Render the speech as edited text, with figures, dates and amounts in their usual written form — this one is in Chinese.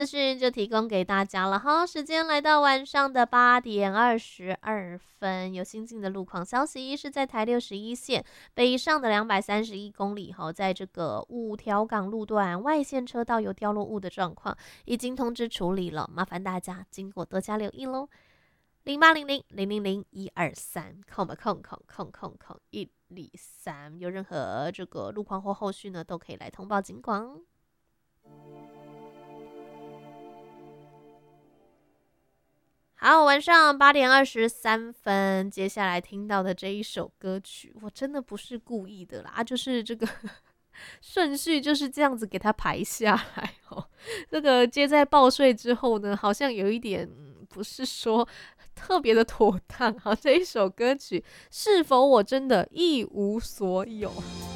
资讯就提供给大家了。好，时间来到晚上的8点22分，有新进的路况消息，是在台61线北上的231公里，在这个五条港路段外线车道有掉落物的状况，已经通知处理了，麻烦大家经过多加留意喽。0800000123103，有任何这个路况或后续呢，都可以来通报警广。好，晚上8点23分，接下来听到的这一首歌曲，我真的不是故意的啦，就是这个顺序就是这样子给它排下来哦。这个接在报税之后呢，好像有一点不是说特别的妥当。好，这一首歌曲是否我真的一无所有？